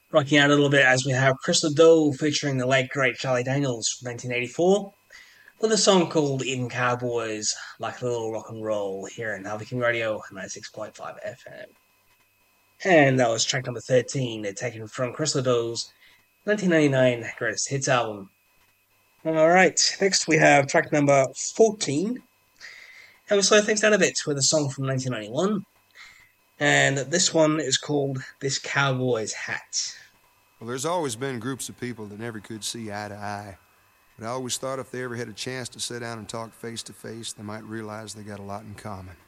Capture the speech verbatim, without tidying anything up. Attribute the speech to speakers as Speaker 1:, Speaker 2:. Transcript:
Speaker 1: Rocking out a little bit as we have Crystal Doe featuring the late great Charlie Daniels from nineteen eighty-four with a song called Eden Cowboys, like a little rock and roll here in Harvey King Radio ninety-six point five F M. And that was track number thirteen, taken from Crystal Doe's nineteen ninety-nine Greatest Hits album. Alright, next we have track number fourteen, and we slow things down a bit with a song from nineteen ninety-one, and this one is called This Cowboy's Hat.
Speaker 2: Well, there's always been groups of people that never could see eye to eye. But I always thought if they ever had a chance to sit down and talk face to face, they might realize they got a lot in common.